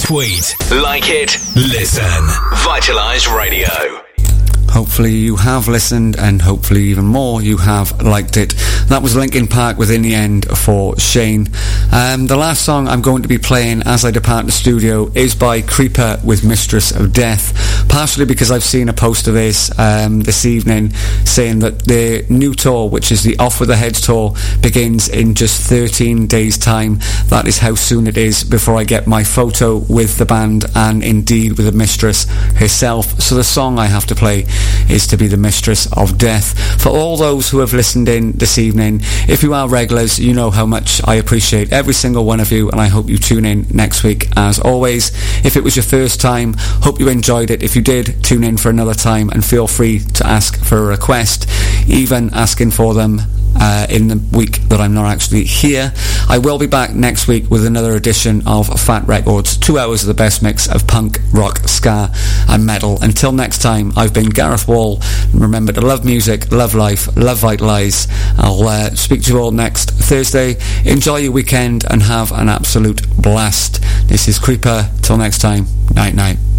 Tweet, like it, listen. Vitalize Radio. Hopefully you have listened, and hopefully even more you have liked it. That was Linkin Park with In the End for Shane. The last song I'm going to be playing as I depart the studio is by Creeper with Mistress of Death, partially because I've seen a post of this evening saying that the new tour, which is the Off With The Heads tour, begins in just 13 days' time. That is how soon it is before I get my photo with the band and indeed with the mistress herself. So the song I have to play is to be the Mistress of Death. For all those who have listened in this evening, if you are regulars, you know how much I appreciate every single one of you, and I hope you tune in next week as always. If it was your first time, hope you enjoyed it. If you did, tune in for another time and feel free to ask for a request, even asking for them in the week that I'm not actually here. I will be back next week with another edition of Fat Records, 2 hours of the best mix of punk, rock, ska and metal. Until next time, I've been Gareth Wall. Remember to love music, love life, love Vitalize. I'll speak to you all next Thursday. Enjoy your weekend and have an absolute blast. This is Creeper. Till next time, night night.